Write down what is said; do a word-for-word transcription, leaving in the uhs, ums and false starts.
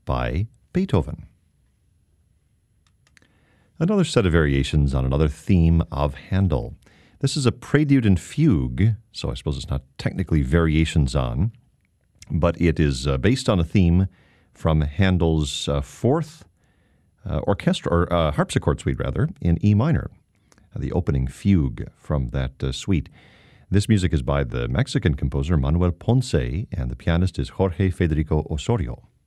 by Beethoven. Another set of variations on another theme of Handel. This is a prelude and fugue, so I suppose it's not technically variations on, but it is uh, based on a theme from Handel's uh, fourth uh, orchestra, or uh, harpsichord suite, rather, in E minor, uh, the opening fugue from that uh, suite. This music is by the Mexican composer Manuel Ponce, and the pianist is Jorge Federico Osorio.